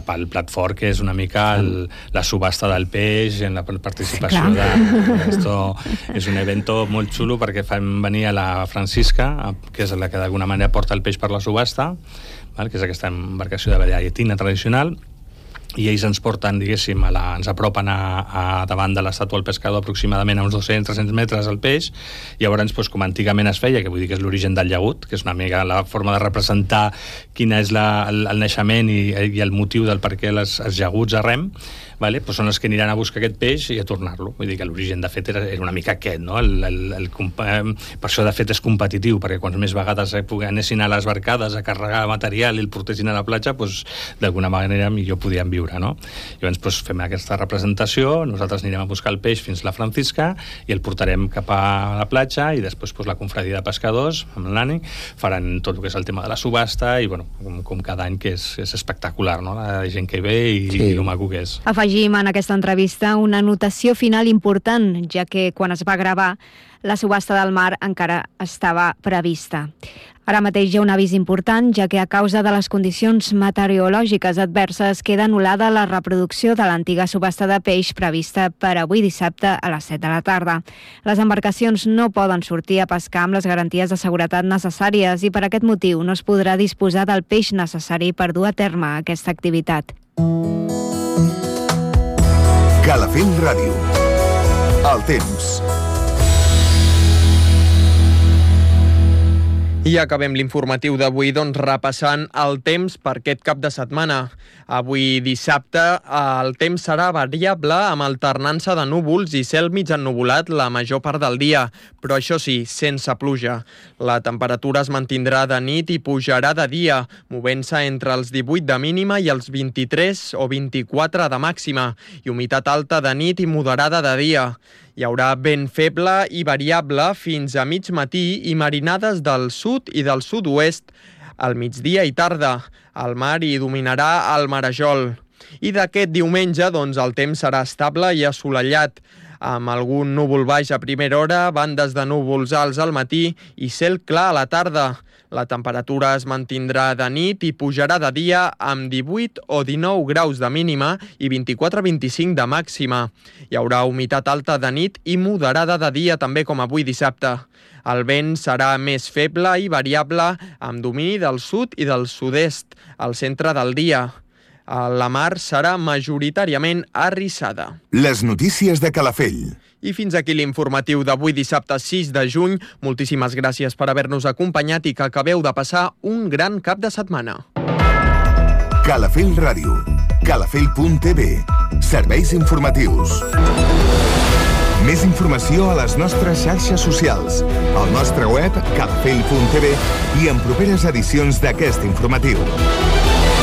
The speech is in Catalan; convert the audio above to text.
pel plat fort, que és una mica la subhasta del peix en la participació esto és un evento molt xulo perquè fan venir a la Francisca, que és la que d'alguna manera porta el peix per la subhasta, que és aquesta embarcació de la llatina tradicional, i ells ens porten, diguéssim, ens apropen a davant de l'estàtua del pescador aproximadament a uns 200-300 metres el peix, i llavors, com antigament es feia, que vull dir que és l'origen del llagut, que és una mica la forma de representar quina és el naixement i el motiu del per què els llaguts a rem, doncs són els que aniran a buscar aquest peix i a tornar-lo. Vull dir que l'origen, de fet, era una mica aquest, no? Per això, de fet, és competitiu, perquè quants més vegades anessin a les barcades a carregar material i el portessin a la platja, d'alguna manera millor podien viure, no? Llavors fem aquesta representació, nosaltres anirem a buscar el peix fins a la Francisca i el portarem cap a la platja, i després la confradia de pescadors, amb l'Ani, faran tot el que és el tema de la subhasta, i com cada any, que és espectacular, no? La gent que hi ve i el maco que és. Afegim en aquesta entrevista una anotació final important, ja que quan es va gravar la subhasta del mar encara estava prevista. Ara mateix hi ha un avís important, ja que a causa de les condicions meteorològiques adverses queda anul·lada la reproducció de l'antiga subhasta de peix prevista per avui dissabte a les 7 de la tarda. Les embarcacions no poden sortir a pescar amb les garanties de seguretat necessàries i per aquest motiu no es podrà disposar del peix necessari per dur a terme aquesta activitat. Calafell Ràdio. El temps. I acabem l'informatiu d'avui repassant el temps per aquest cap de setmana. Avui dissabte el temps serà variable amb alternança de núvols i cel mig ennuvolat la major part del dia, però això sí, sense pluja. La temperatura es mantindrà de nit i pujarà de dia, movent-se entre els 18 de mínima i els 23 o 24 de màxima, i humitat alta de nit i moderada de dia. Hi haurà vent feble i variable fins a mig matí i marinades del sud i del sud-oest al migdia i tarda. Al mar hi dominarà el marejol. I d'aquest diumenge, el temps serà estable i assolellat, amb algun núvol baix a primera hora, bandes de núvols alts al matí i cel clar a la tarda. La temperatura es mantindrà de nit i pujarà de dia amb 18 o 19 graus de mínima i 24-25 de màxima. Hi haurà humitat alta de nit i moderada de dia, també com avui dissabte. El vent serà més feble i variable, amb domini del sud i del sud-est, al centre del dia. La mar serà majoritàriament arrissada. Les notícies de Calafell. I fins aquí l'informatiu d'avui dissabte 6 de juny. Moltíssimes gràcies per haver-nos acompanyat i que acabeu de passar un gran cap de setmana. Calafell Ràdio. Calafell.tv. Serveis informatius. Més informació a les nostres xarxes socials, al nostre web calafell.tv i en properes edicions d'aquest informatiu.